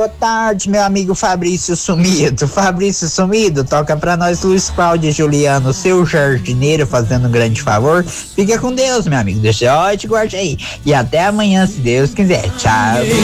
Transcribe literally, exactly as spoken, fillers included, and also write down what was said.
boa tarde, meu amigo Fabrício Sumido. Fabrício Sumido, toca pra nós Luiz Cláudio e Juliano, seu jardineiro, fazendo um grande favor. Fica com Deus, meu amigo. Deixa eu te guardar aí. E até amanhã, se Deus quiser. Tchau.